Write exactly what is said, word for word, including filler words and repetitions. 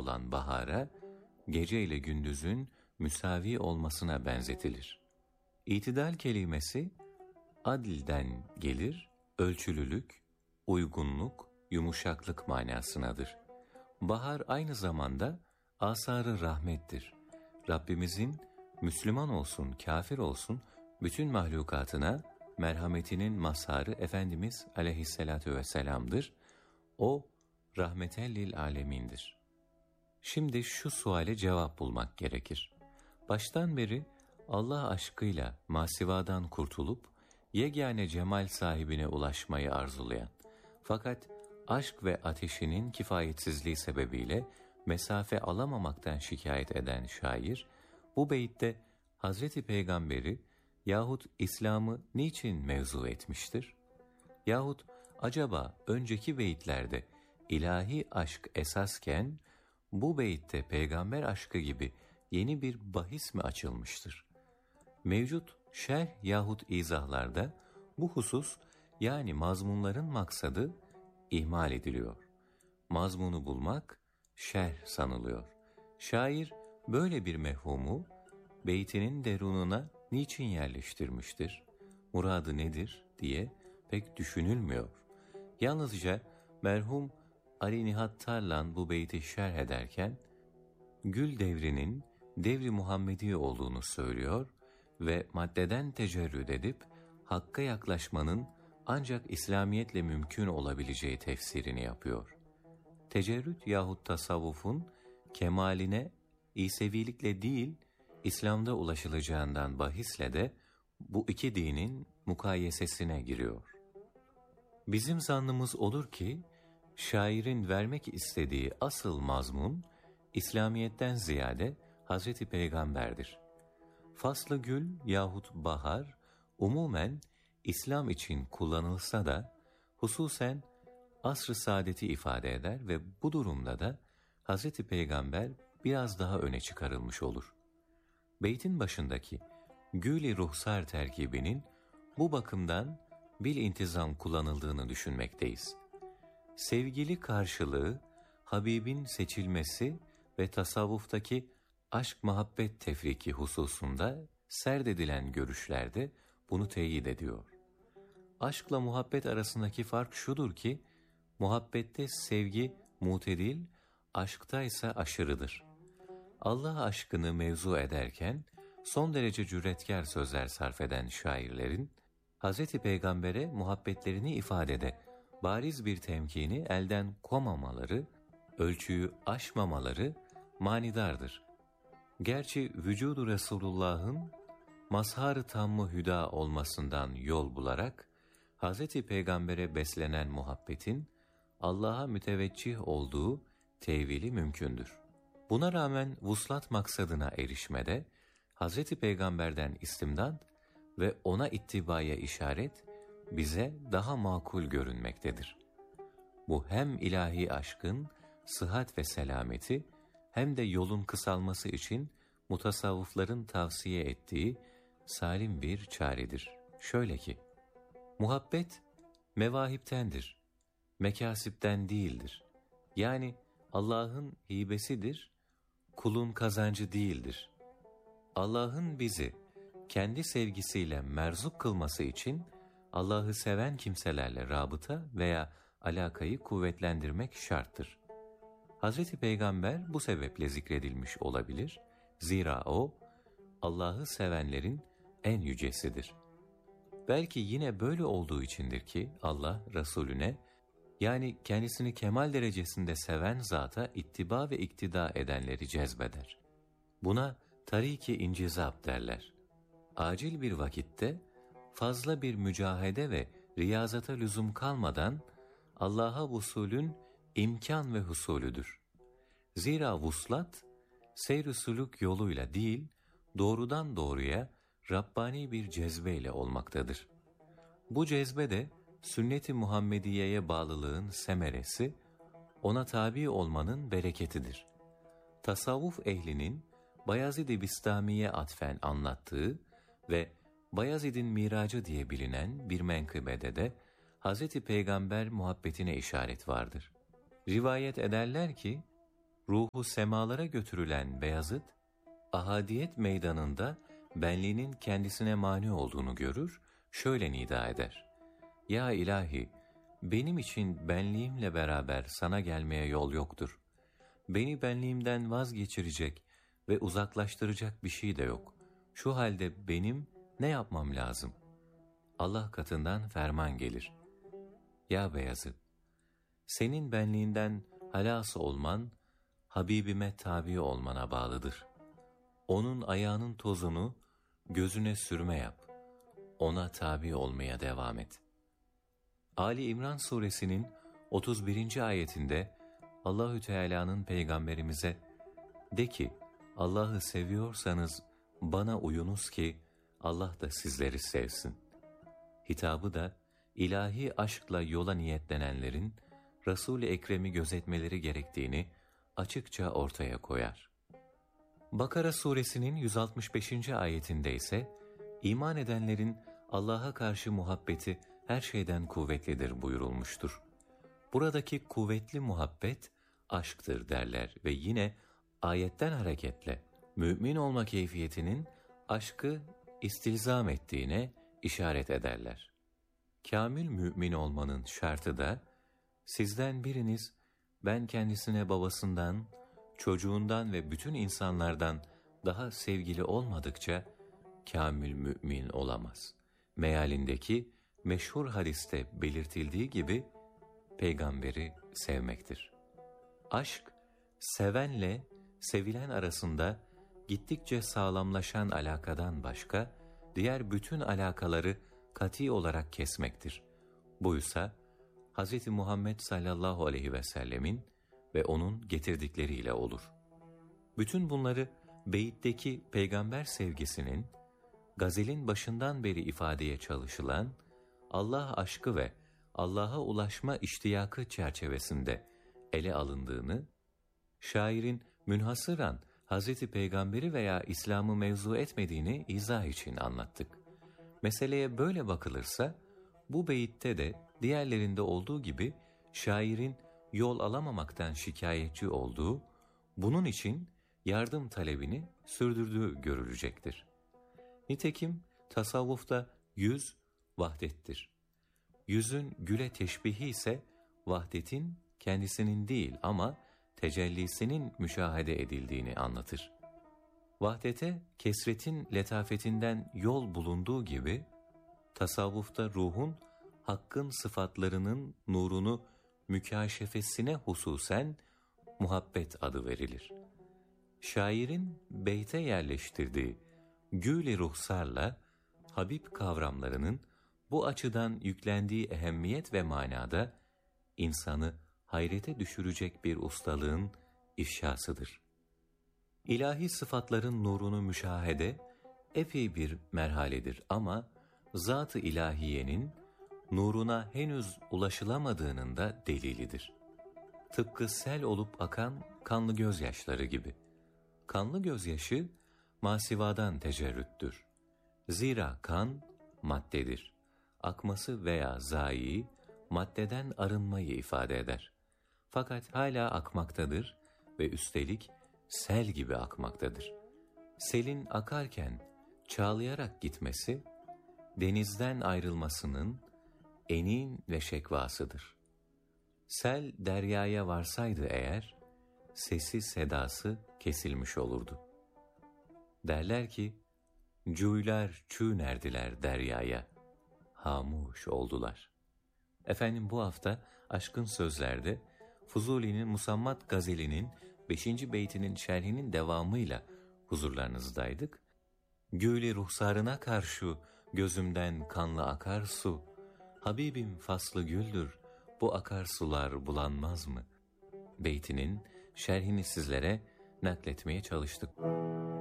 olan bahara, gece ile gündüzün müsavi olmasına benzetilir. İtidal kelimesi adilden gelir, ölçülülük, uygunluk, yumuşaklık manasınadır. Bahar aynı zamanda asar-ı rahmettir. Rabbimizin Müslüman olsun, kafir olsun bütün mahlukatına merhametinin mazharı Efendimiz aleyhissalatu vesselam'dır. O rahmetellil alemindir. Şimdi şu suale cevap bulmak gerekir. Baştan beri Allah aşkıyla masivadan kurtulup yegane cemal sahibine ulaşmayı arzulayan, fakat aşk ve ateşinin kifayetsizliği sebebiyle mesafe alamamaktan şikayet eden şair, bu beytte Hazreti Peygamber'i yahut İslam'ı niçin mevzu etmiştir? Yahut acaba önceki beyitlerde ilahi aşk esasken, bu beyitte peygamber aşkı gibi yeni bir bahis mi açılmıştır? Mevcut şerh yahut izahlarda bu husus, yani mazmunların maksadı ihmal ediliyor. Mazmunu bulmak şerh sanılıyor. Şair böyle bir mefhumu beytinin derununa niçin yerleştirmiştir? Muradı nedir diye pek düşünülmüyor. Yalnızca merhum Ali Nihat Tarlan bu beyti şerh ederken, gül devrinin devri Muhammedi olduğunu söylüyor ve maddeden tecerrüd edip hakka yaklaşmanın ancak İslamiyetle mümkün olabileceği tefsirini yapıyor. Tecerrüt yahut tasavvufun kemaline İsevilikle değil, İslam'da ulaşılacağından bahisle de bu iki dinin mukayesesine giriyor. Bizim zannımız olur ki, şairin vermek istediği asıl mazmun, İslamiyet'ten ziyade Hazreti Peygamber'dir. Faslı gül yahut bahar, umumen İslam için kullanılsa da, hususen asr-ı saadeti ifade eder ve bu durumda da Hazreti Peygamber biraz daha öne çıkarılmış olur. Beytin başındaki gül-i ruhsar terkibinin bu bakımdan bil intizam kullanıldığını düşünmekteyiz. Sevgili karşılığı, Habib'in seçilmesi ve tasavvuftaki aşk-muhabbet tefriki hususunda serdedilen görüşlerde bunu teyit ediyor. Aşkla muhabbet arasındaki fark şudur ki, muhabbette sevgi mutedil, aşkta ise aşırıdır. Allah aşkını mevzu ederken son derece cüretkar sözler sarf eden şairlerin, Hazreti Peygamber'e muhabbetlerini ifadede bariz bir temkini elden koymamaları, ölçüyü aşmamaları manidardır. Gerçi vücudu Resulullah'ın mazhar-ı tammı hüda olmasından yol bularak, Hazreti Peygamber'e beslenen muhabbetin Allah'a müteveccih olduğu tevili mümkündür. Buna rağmen vuslat maksadına erişmede Hazreti Peygamber'den istimdat ve ona ittibaya işaret bize daha makul görünmektedir. Bu hem ilahi aşkın sıhhat ve selameti hem de yolun kısalması için mutasavvıfların tavsiye ettiği salim bir çaredir. Şöyle ki, muhabbet mevahiptendir, mekasipten değildir. Yani Allah'ın hibesidir, kulun kazancı değildir. Allah'ın bizi kendi sevgisiyle merzuk kılması için Allah'ı seven kimselerle rabıta veya alakayı kuvvetlendirmek şarttır. Hazreti Peygamber bu sebeple zikredilmiş olabilir. Zira o, Allah'ı sevenlerin en yücesidir. Belki yine böyle olduğu içindir ki Allah Resulüne, yani kendisini kemal derecesinde seven zata ittiba ve iktida edenleri cezbeder. Buna tarik-i incizab derler. Acil bir vakitte fazla bir mücahede ve riyazata lüzum kalmadan Allah'a vusulün imkan ve husulüdür. Zira vuslat, seyr-i suluk yoluyla değil, doğrudan doğruya Rabbani bir cezbeyle olmaktadır. Bu cezbe de sünnet-i Muhammediye'ye bağlılığın semeresi, ona tabi olmanın bereketidir. Tasavvuf ehlinin Bayezid-i Bistami'ye atfen anlattığı ve Bayezid'in miracı diye bilinen bir menkıbede de Hazreti Peygamber muhabbetine işaret vardır. Rivayet ederler ki, ruhu semalara götürülen Beyazıt, ahadiyet meydanında benliğinin kendisine mani olduğunu görür, şöyle nida eder: Ya ilahi, benim için benliğimle beraber sana gelmeye yol yoktur. Beni benliğimden vazgeçirecek ve uzaklaştıracak bir şey de yok. Şu halde benim ne yapmam lazım? Allah katından ferman gelir: Ya Beyazıt, senin benliğinden halas olman, Habibime tabi olmana bağlıdır. Onun ayağının tozunu gözüne sürme yap. Ona tabi olmaya devam et. Ali İmran suresinin otuz birinci ayetinde Allahü Teala'nın peygamberimize de ki, Allah'ı seviyorsanız bana uyunuz ki Allah da sizleri sevsin hitabı da ilahi aşkla yola niyetlenenlerin Resul-i Ekrem'i gözetmeleri gerektiğini açıkça ortaya koyar. Bakara suresinin yüz altmış beşinci ayetinde ise iman edenlerin Allah'a karşı muhabbeti her şeyden kuvvetlidir buyurulmuştur. Buradaki kuvvetli muhabbet aşktır derler ve yine ayetten hareketle mümin olma keyfiyetinin aşkı istilzam ettiğine işaret ederler. Kamil mümin olmanın şartı da sizden biriniz ben kendisine babasından, çocuğundan ve bütün insanlardan daha sevgili olmadıkça kamil mümin olamaz. Mealindeki meşhur hadiste belirtildiği gibi peygamberi sevmektir. Aşk, sevenle sevilen arasında gittikçe sağlamlaşan alakadan başka diğer bütün alakaları kati olarak kesmektir. Buysa Hz. Muhammed sallallahu aleyhi ve sellemin ve onun getirdikleriyle olur. Bütün bunları beyitteki peygamber sevgisinin, gazelin başından beri ifadeye çalışılan Allah aşkı ve Allah'a ulaşma iştiyakı çerçevesinde ele alındığını, şairin münhasıran Hz. Peygamberi veya İslam'ı mevzu etmediğini izah için anlattık. Meseleye böyle bakılırsa, bu beyitte de diğerlerinde olduğu gibi şairin yol alamamaktan şikayetçi olduğu, bunun için yardım talebini sürdürdüğü görülecektir. Nitekim tasavvufta yüz vahdettir. Yüzün güle teşbihi ise vahdetin kendisinin değil ama tecellisinin müşahede edildiğini anlatır. Vahdete kesretin letafetinden yol bulunduğu gibi, tasavvufta ruhun hakkın sıfatlarının nurunu mükaşefesine hususen muhabbet adı verilir. Şairin beyte yerleştirdiği gül-i ruhsarla Habib kavramlarının bu açıdan yüklendiği ehemmiyet ve manada insanı hayrete düşürecek bir ustalığın ifşasıdır. İlahi sıfatların nurunu müşahede epey bir merhaledir ama zat-ı ilahiyenin nuruna henüz ulaşılamadığının da delilidir. Tıpkı sel olup akan kanlı gözyaşları gibi. Kanlı gözyaşı masivadan tecerrüttür. Zira kan maddedir. Akması veya zayi maddeden arınmayı ifade eder. Fakat hala akmaktadır ve üstelik sel gibi akmaktadır. Selin akarken çağlayarak gitmesi, denizden ayrılmasının enin ve şekvasıdır. Sel deryaya varsaydı eğer, sesi sedası kesilmiş olurdu. Derler ki, cüyler çüğnerdiler deryaya, hamuş oldular. Efendim bu hafta Aşkın Sözler'de Fuzuli'nin Musammat Gazeli'nin beşinci beytinin şerhinin devamıyla huzurlarınızdaydık. Gül-i ruhsarına karşı gözümden kanlı akar su, Habibim faslı güldür, bu akarsular bulanmaz mı? Beytinin şerhini sizlere nakletmeye çalıştık.